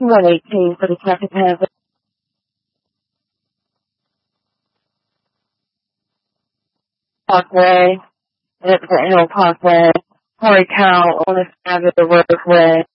118 for the second half. Parkway, Hill Parkway, Horry Cow on the side of the roadway.